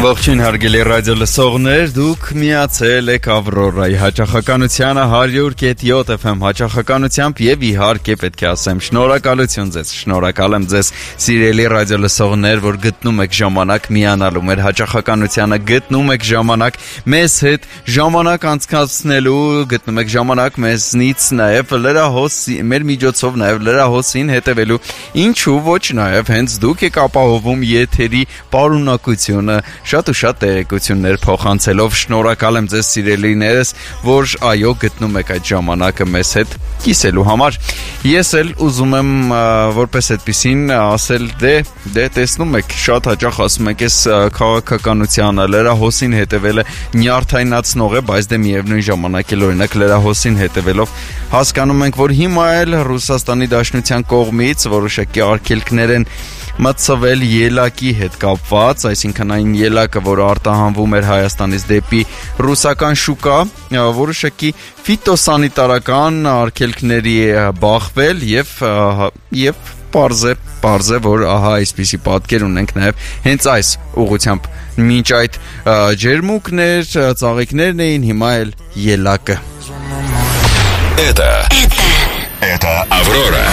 Ողջույն հարգելի ռադիո լսողներ, դուք միացել եք Ավրորայի հաճախականությանը 100.7 FM հաճախականությամբ եւ իհարկե պետք է ասեմ շնորհակալություն ձեզ, շնորհակալ եմ ձեզ սիրելի ռադիո լսողներ, որ գտնում եք ժամանակ միանալու մեր հաճախականությանը, գտնում եք ժամանակ մեզ հետ ժամանակ անցկացնելու, գտնում եք ժամանակ մեզնից նաեւ լրահոսի, մեր միջոցով նաեւ լրահոսին հետևելու, ինչու ոչ նաեւ հենց դուք եք ապահովում եթերի պարունակությունը շատ ու շատ տեղեկություններ փոխանցելով շնորհակալ եմ ձեզ սիրելիներս, որ այո գտնում եք այդ ժամանակը մեզ հետ կիսելու համար։ Ես էլ ուզում եմ որպես այդպեսին ասել դե տեսնում եք շատ հաճախ ասում եք այս քաղաքականությանը լրահոսին հետևելը նյարդայնացնող է, բայց դե միևնույն ժամանակ էլ օրինակ լրահոսին հետևելով հասկանում ենք, որ հիմա էլ Ռուսաստանի Դաշնության կողմից որոշակի արգելքներ են մտցվել ելակի հետ կապված, այսինքն այն ելակը, որը արտահանվում էր Հայաստանից դեպի ռուսական շուկա, որոշակի ֆիտոսանիտարական արգելքների է բախվել եւ պարզ է, որ ահա այսպիսի պատկեր ունենք նաեւ հենց այս ուղղությամբ մինչ այդ ջերմուկներ, ծաղիկներն էին, հիմա էլ ելակը։ Это Аврора.